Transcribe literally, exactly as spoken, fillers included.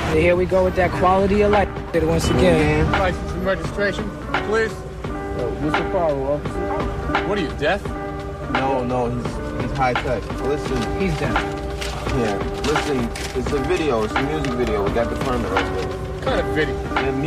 And here we go with that quality of life once again. License and registration, please. Yo, Mister Farrell, officer. What are you, deaf? No, no, he's he's high tech. Listen. He's dead. Yeah, listen, it's a video, it's a music video. We got the permit right there. What kind of video? The